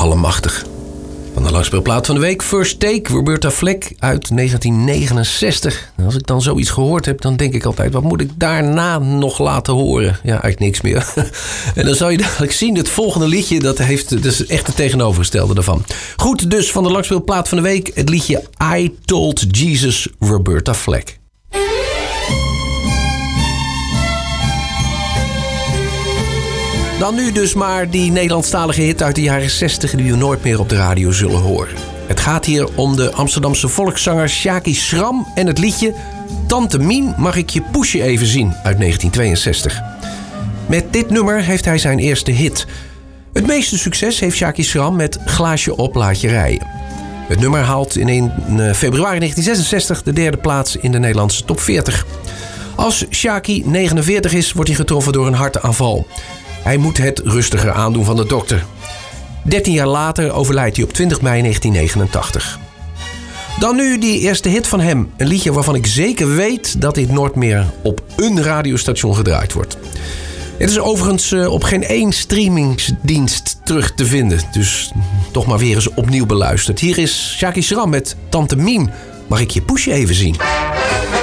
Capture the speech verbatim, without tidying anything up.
allemachtig. Van de langspeelplaat van de week, First Take, Roberta Flack uit negentien negenenzestig. En als ik dan zoiets gehoord heb, dan denk ik altijd, wat moet ik daarna nog laten horen? Ja, eigenlijk niks meer. En dan zal je dadelijk zien, het volgende liedje, dat heeft dus echt het tegenovergestelde daarvan. Goed, dus van de langspeelplaat van de week, het liedje I Told Jesus, Roberta Flack. Dan nu dus maar die Nederlandstalige hit uit de jaren zestig... die we nooit meer op de radio zullen horen. Het gaat hier om de Amsterdamse volkszanger Sjaki Schram... en het liedje Tante Mien, mag ik je poesje even zien uit negentien tweeënzestig. Met dit nummer heeft hij zijn eerste hit. Het meeste succes heeft Sjaki Schram met Glaasje op, laat je rijden. Het nummer haalt in februari negentien zesenzestig de derde plaats in de Nederlandse top veertig. Als Sjaki negenenveertig is, wordt hij getroffen door een hartaanval... Hij moet het rustiger aandoen van de dokter. dertien jaar later overlijdt hij op twintig mei negentien negenentachtig. Dan nu die eerste hit van hem. Een liedje waarvan ik zeker weet dat dit nooit meer op een radiostation gedraaid wordt. Het is overigens op geen één streamingsdienst terug te vinden. Dus toch maar weer eens opnieuw beluisterd. Hier is Sjaki Schram met Tante Mien. Mag ik je poesje even zien?